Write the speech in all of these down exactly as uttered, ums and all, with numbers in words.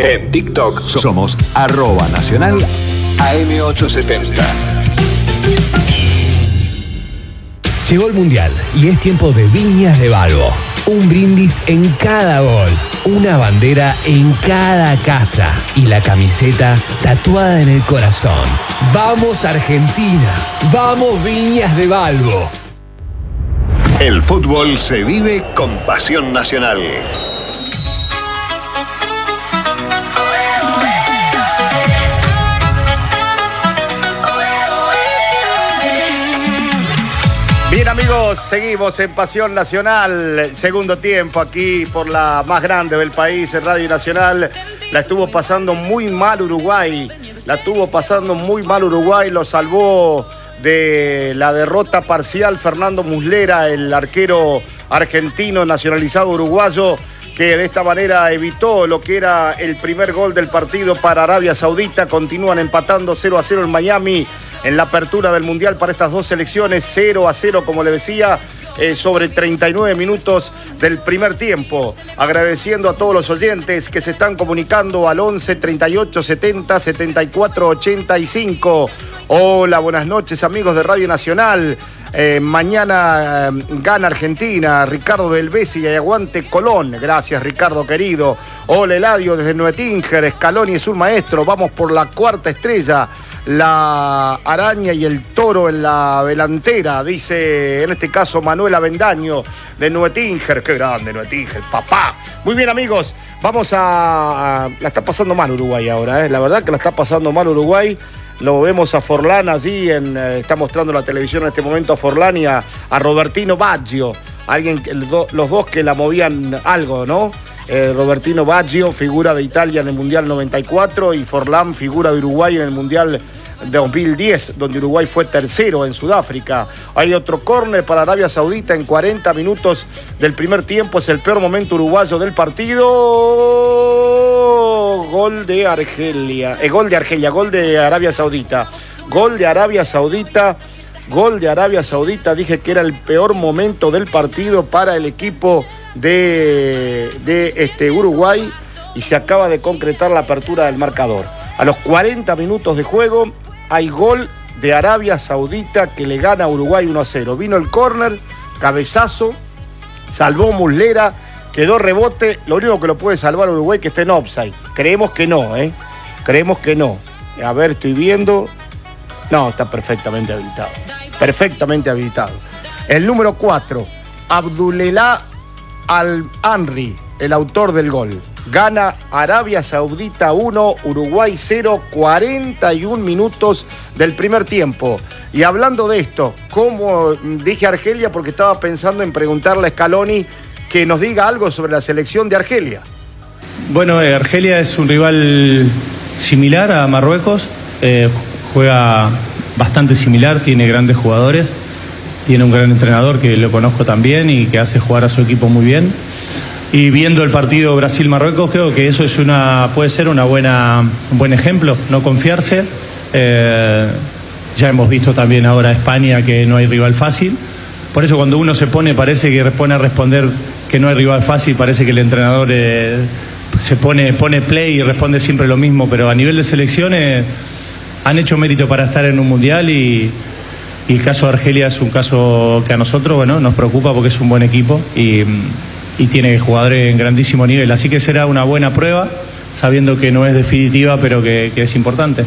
En TikTok somos arroba nacional A M ochocientos setenta. Llegó el Mundial y es tiempo de Viñas de Balbo. Un brindis en cada gol, una bandera en cada casa y la camiseta tatuada en el corazón. ¡Vamos Argentina! ¡Vamos Viñas de Balbo! El fútbol se vive con pasión nacional. Bien amigos, seguimos en Pasión Nacional, segundo tiempo aquí por la más grande del país, en Radio Nacional. La estuvo pasando muy mal Uruguay, la estuvo pasando muy mal Uruguay, lo salvó de la derrota parcial Fernando Muslera, el arquero argentino nacionalizado uruguayo, que de esta manera evitó lo que era el primer gol del partido para Arabia Saudita. Continúan empatando cero a cero en Miami en la apertura del Mundial para estas dos selecciones, cero a cero, como le decía, eh, sobre treinta y nueve minutos del primer tiempo. Agradeciendo a todos los oyentes que se están comunicando al once, treinta y ocho, setenta, setenta y cuatro, ochenta y cinco. Hola, buenas noches amigos de Radio Nacional. Eh, mañana eh, gana Argentina, Ricardo del Bessi y aguante Colón. Gracias Ricardo querido. Hola Eladio desde Nuetinger, Scaloni es un maestro, vamos por la cuarta estrella. La araña y el toro en la delantera, dice en este caso Manuel Avendaño de Nuetinger. Qué grande Nuetinger, papá. Muy bien amigos, vamos a, a... La está pasando mal Uruguay ahora, ¿eh? La verdad que la está pasando mal Uruguay. Lo vemos a Forlán allí, en, eh, está mostrando la televisión en este momento a Forlán y a, a Robertino Baggio. Alguien, que, los dos que la movían algo, ¿no? Eh, Robertino Baggio, figura de Italia en el Mundial noventa y cuatro, y Forlán, figura de Uruguay en el Mundial de dos mil diez, donde Uruguay fue tercero en Sudáfrica. Hay otro córner para Arabia Saudita en cuarenta minutos del primer tiempo. Es el peor momento uruguayo del partido. Gol de Argelia. Eh, gol de Argelia, gol de Arabia Saudita. Gol de Arabia Saudita. Gol de Arabia Saudita. Dije que era el peor momento del partido para el equipo de, de este Uruguay, y se acaba de concretar la apertura del marcador. A los cuarenta minutos de juego hay gol de Arabia Saudita que le gana a Uruguay uno a cero. Vino el córner, cabezazo, salvó Muslera, quedó rebote. Lo único que lo puede salvar a Uruguay es que esté en offside. Creemos que no, ¿eh? Creemos que no. A ver, estoy viendo. No, está perfectamente habilitado. Perfectamente habilitado. El número cuatro, Abdulelah Al-Anri, el autor del gol. Gana Arabia Saudita uno, Uruguay cero, cuarenta y un minutos del primer tiempo. Y hablando de esto, como dije Argelia porque estaba pensando en preguntarle a Scaloni que nos diga algo sobre la selección de Argelia. Bueno, eh, Argelia es un rival similar a Marruecos, eh, juega bastante similar, tiene grandes jugadores, tiene un gran entrenador que lo conozco también y que hace jugar a su equipo muy bien. Y viendo el partido Brasil-Marruecos, creo que eso es una, puede ser una buena, un buen ejemplo, no confiarse. Eh, ya hemos visto también ahora España que no hay rival fácil. Por eso cuando uno se pone, parece que pone a responder que no hay rival fácil, parece que el entrenador eh, se pone, pone play y responde siempre lo mismo. Pero a nivel de selecciones han hecho mérito para estar en un mundial y, y el caso de Argelia es un caso que a nosotros, bueno, nos preocupa porque es un buen equipo y... y tiene jugadores en grandísimo nivel, así que será una buena prueba, sabiendo que no es definitiva, pero que, que es importante.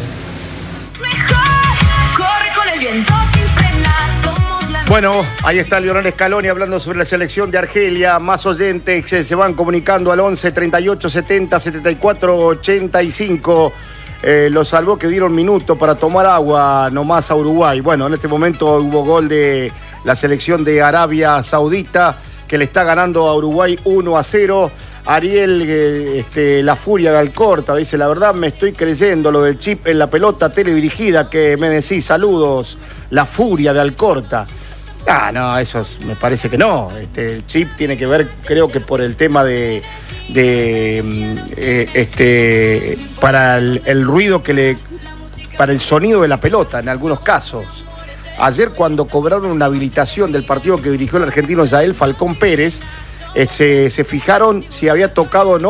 Bueno, ahí está Lionel Scaloni hablando sobre la selección de Argelia. Más oyentes se, se van comunicando al once, treinta y ocho, setenta, setenta y cuatro, ochenta y cinco. Eh, lo salvó que dieron minuto para tomar agua nomás a Uruguay. Bueno, en este momento hubo gol de la selección de Arabia Saudita, que le está ganando a Uruguay uno a cero. Ariel, eh, este, la furia de Alcorta, dice, la verdad me estoy creyendo lo del chip en la pelota teledirigida que me decís, saludos, la furia de Alcorta. Ah, no, eso es, me parece que no. Este, el chip tiene que ver, creo que por el tema de, de eh, este, para el, el ruido que le, para el sonido de la pelota en algunos casos. Ayer cuando cobraron una habilitación del partido que dirigió el argentino Yael Falcón Pérez, eh, se, se fijaron si había tocado o no